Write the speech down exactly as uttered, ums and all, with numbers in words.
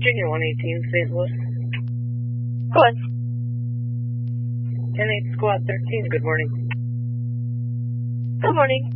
Virginia one eighteen, Saint Louis. Go on. ten eight Squad thirteen, good morning. Good morning.